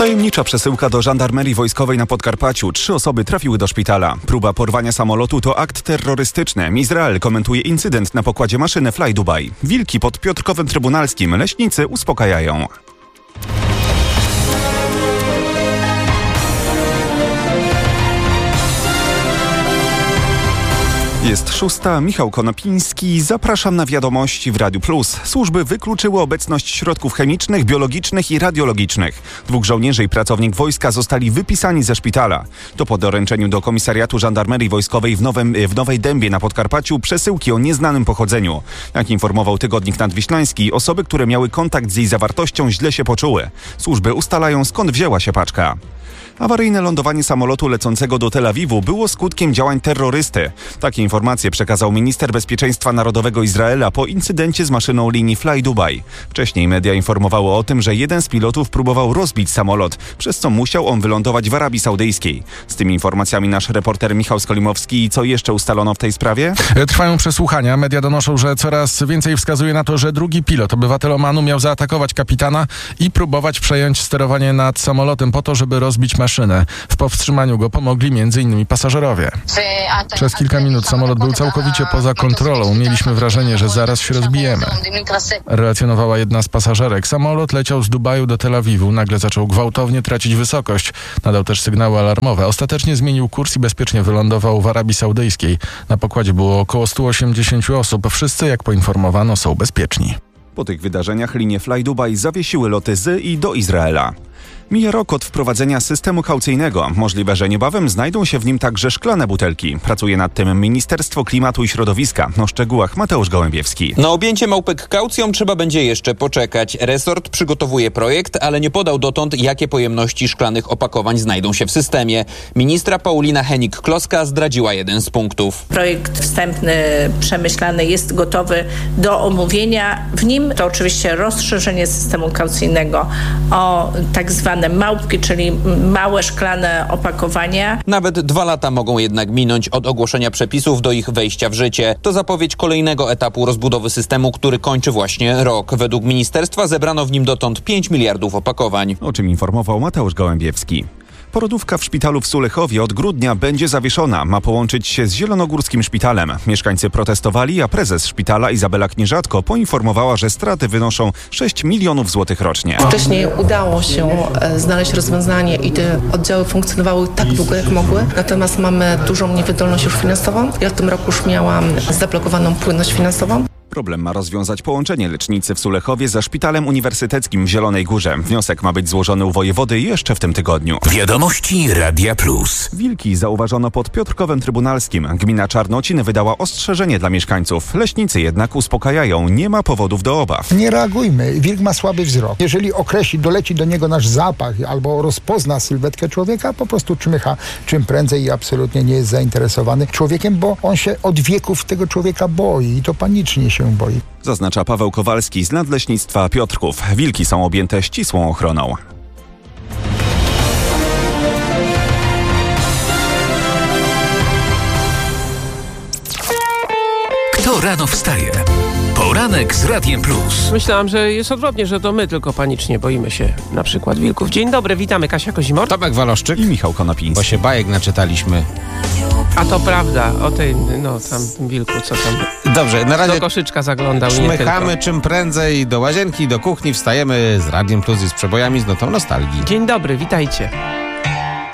Tajemnicza przesyłka do żandarmerii wojskowej na Podkarpaciu. 3 osoby trafiły do szpitala. Próba porwania samolotu to akt terrorystyczny. Izrael komentuje incydent na pokładzie maszyny Fly Dubai. Wilki pod Piotrkowem Trybunalskim. Leśnicy uspokajają. Jest 6. Michał Konopiński. Zapraszam na wiadomości w Radiu Plus. Służby wykluczyły obecność środków chemicznych, biologicznych i radiologicznych. 2 żołnierzy i pracownik wojska zostali wypisani ze szpitala. To po doręczeniu do Komisariatu Żandarmerii Wojskowej w Nowej Dębie na Podkarpaciu przesyłki o nieznanym pochodzeniu. Jak informował Tygodnik Nadwiślański, osoby, które miały kontakt z jej zawartością, źle się poczuły. Służby ustalają, skąd wzięła się paczka. Awaryjne lądowanie samolotu lecącego do Tel Awiwu było skutkiem działań terrorysty. Takie informacje przekazał minister bezpieczeństwa narodowego Izraela po incydencie z maszyną linii Fly Dubai. Wcześniej media informowały o tym, że jeden z pilotów próbował rozbić samolot, przez co musiał on wylądować w Arabii Saudyjskiej. Z tymi informacjami nasz reporter Michał Skolimowski. Co jeszcze ustalono w tej sprawie? Trwają przesłuchania. Media donoszą, że coraz więcej wskazuje na to, że drugi pilot, obywatel Omanu, miał zaatakować kapitana i próbować przejąć sterowanie nad samolotem po to, żeby rozbić maszynę. W powstrzymaniu go pomogli m.in. pasażerowie. Przez kilka minut samolot był całkowicie poza kontrolą. Mieliśmy wrażenie, że zaraz się rozbijemy. Relacjonowała jedna z pasażerek. Samolot leciał z Dubaju do Tel Awiwu. Nagle zaczął gwałtownie tracić wysokość. Nadał też sygnały alarmowe. Ostatecznie zmienił kurs i bezpiecznie wylądował w Arabii Saudyjskiej. Na pokładzie było około 180 osób. Wszyscy, jak poinformowano, są bezpieczni. Po tych wydarzeniach linie Fly Dubai zawiesiły loty z i do Izraela. Mija rok od wprowadzenia systemu kaucyjnego. Możliwe, że niebawem znajdą się w nim także szklane butelki. Pracuje nad tym Ministerstwo Klimatu i Środowiska. O szczegółach Mateusz Gołębiewski. Na objęcie małpek kaucją trzeba będzie jeszcze poczekać. Resort przygotowuje projekt, ale nie podał dotąd, jakie pojemności szklanych opakowań znajdą się w systemie. Ministra Paulina Hennig-Kloska zdradziła jeden z punktów. Projekt wstępny, przemyślany, jest gotowy do omówienia. W nim to oczywiście rozszerzenie systemu kaucyjnego o tak zwane małpki, czyli małe szklane opakowania. Nawet 2 lata mogą jednak minąć od ogłoszenia przepisów do ich wejścia w życie. To zapowiedź kolejnego etapu rozbudowy systemu, który kończy właśnie rok. Według ministerstwa zebrano w nim dotąd 5 miliardów opakowań. O czym informował Mateusz Gołębiewski. Porodówka w szpitalu w Sulechowie od grudnia będzie zawieszona. Ma połączyć się z Zielonogórskim Szpitalem. Mieszkańcy protestowali, a prezes szpitala Izabela Knieżatko poinformowała, że straty wynoszą 6 milionów złotych rocznie. Wcześniej udało się znaleźć rozwiązanie i te oddziały funkcjonowały tak długo, jak mogły. Natomiast mamy dużą niewydolność już finansową. Ja w tym roku już miałam zablokowaną płynność finansową. Problem ma rozwiązać połączenie lecznicy w Sulechowie ze Szpitalem Uniwersyteckim w Zielonej Górze. Wniosek ma być złożony u wojewody jeszcze w tym tygodniu. Wiadomości Radia Plus. Wilki zauważono pod Piotrkowem Trybunalskim. Gmina Czarnocin wydała ostrzeżenie dla mieszkańców. Leśnicy jednak uspokajają. Nie ma powodów do obaw. Nie reagujmy. Wilk ma słaby wzrok. Jeżeli doleci do niego nasz zapach albo rozpozna sylwetkę człowieka, po prostu czmycha czym prędzej i absolutnie nie jest zainteresowany człowiekiem, bo on się od wieków tego człowieka boi i to panicznie się boi. Zaznacza Paweł Kowalski z Nadleśnictwa Piotrków. Wilki są objęte ścisłą ochroną. Kto rano wstaje? Poranek z Radiem Plus. Myślałam, że jest odwrotnie, że to my tylko panicznie boimy się na przykład wilków. Dzień dobry, witamy. Kasia Kozimor. Tomek Waloszczyk I Michał Konopiński. Bo się bajek naczytaliśmy. A to prawda, o tej, tam wilku, co tam. Dobrze, na razie do koszyczka zaglądał, nie czmychamy tylko. czym prędzej do łazienki, do kuchni, wstajemy z Radiem Plus i z przebojami z notą nostalgii. Dzień dobry, witajcie.